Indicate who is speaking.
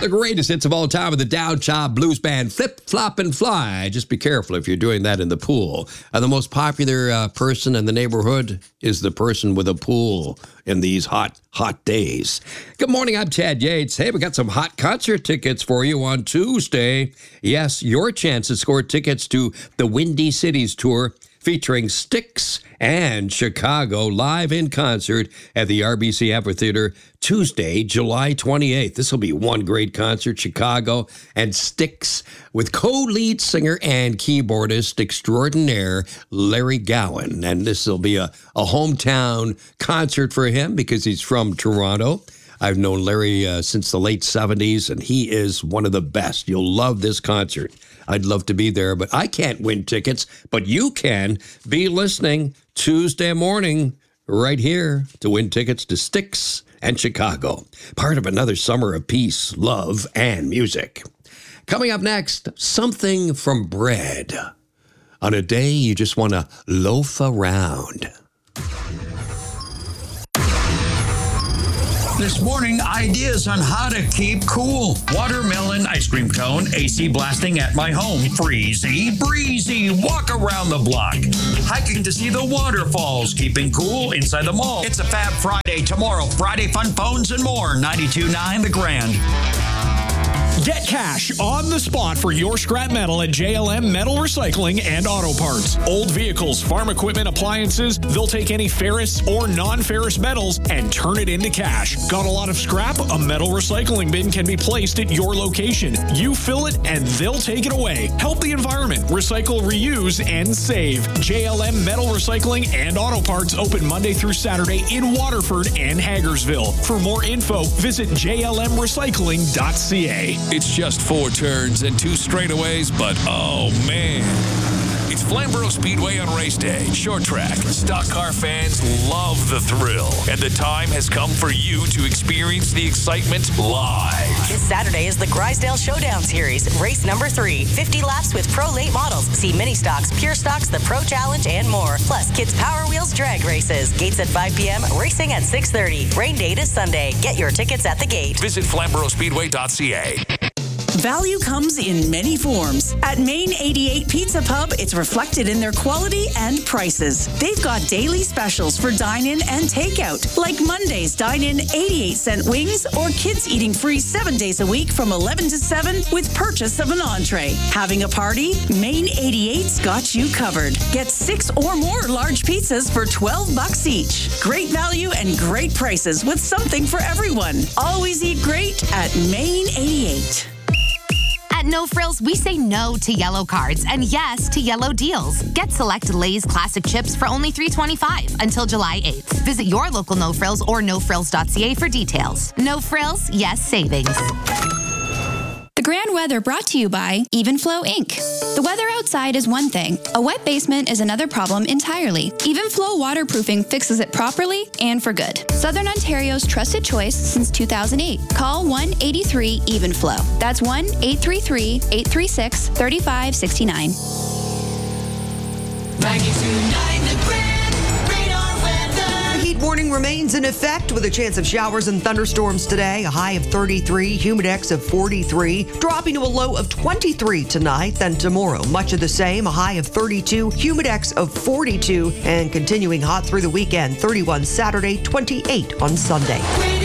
Speaker 1: The greatest hits of all time with the Down Child Blues Band, Flip, Flop, and Fly. Just be careful if you're doing that in the pool. The most popular person in the neighborhood is the person with a pool in these hot days. Good morning, I'm Chad Yates. Hey, we got some hot concert tickets for you on Tuesday. Yes, your chance to score tickets to the Windy Cities Tour, featuring Styx and Chicago live in concert at the RBC Amphitheater Tuesday, July 28th. This will be one great concert, Chicago and Styx, with co-lead singer and keyboardist extraordinaire Larry Gowan. And this will be a hometown concert for him because he's from Toronto. I've known Larry since the late 70s, and he is one of the best. You'll love this concert. I'd love to be there, but I can't win tickets, but you can. Be listening Tuesday morning right here to win tickets to Styx and Chicago. Part of another summer of peace, love, and music. Coming up next, something from bread. On a day you just want to loaf around.
Speaker 2: This morning, ideas on how to keep cool. Watermelon ice cream cone, AC blasting at my home. Freezy, breezy, walk around the block. Hiking to see the waterfalls, keeping cool inside the mall. It's a Fab Friday tomorrow. Friday fun phones and more. 92.9 The Grand.
Speaker 3: Get cash on the spot for your scrap metal at JLM Metal Recycling and Auto Parts. Old vehicles, farm equipment, appliances, they'll take any ferrous or non-ferrous metals and turn it into cash. Got a lot of scrap? A metal recycling bin can be placed at your location. You fill it and they'll take it away. Help the environment. Recycle, reuse, and save. JLM Metal Recycling and Auto Parts open Monday through Saturday in Waterford and Hagersville. For more info, visit jlmrecycling.ca.
Speaker 4: It's just 4 turns and 2 straightaways, but oh man. It's Flamborough Speedway on race day. Short track. Stock car fans love the thrill. And the time has come for you to experience the excitement live.
Speaker 5: This Saturday is the Grisdale Showdown Series, race number 3. 50 laps with pro late models. See mini stocks, pure stocks, the Pro Challenge, and more. Plus, kids' Power Wheels drag races. Gates at 5 p.m., racing at 6:30. Rain date is Sunday. Get your tickets at the gate.
Speaker 4: Visit FlamboroughSpeedway.ca.
Speaker 6: Value comes in many forms. At Main 88 Pizza Pub, it's reflected in their quality and prices. They've got daily specials for dine-in and takeout, like Monday's dine-in 88-cent wings or kids eating free 7 days a week from 11 to 7 with purchase of an entree. Having a party? Main 88's got you covered. Get 6 or more large pizzas for $12 each. Great value and great prices with something for everyone. Always eat great at Main 88.
Speaker 7: At No Frills, we say no to yellow cards and yes to yellow deals. Get select Lay's classic chips for only $3.25 until July 8th. Visit your local No Frills or nofrills.ca for details. No Frills, yes savings.
Speaker 8: The Grand Weather brought to you by Evenflow Inc. The weather outside is one thing. A wet basement is another problem entirely. Evenflow waterproofing fixes it properly and for good. Southern Ontario's trusted choice since 2008. Call 1-83-EVENFLOW. That's 1-833-836-3569.
Speaker 9: 92.9 The Grand. Radar weather.
Speaker 10: The heat warning remains in effect with a chance of showers and thunderstorms today. A high of 33, humidex of 43, dropping to a low of 23 tonight. Then tomorrow, much of the same. A high of 32, humidex of 42, and continuing hot through the weekend. 31 Saturday, 28 on Sunday.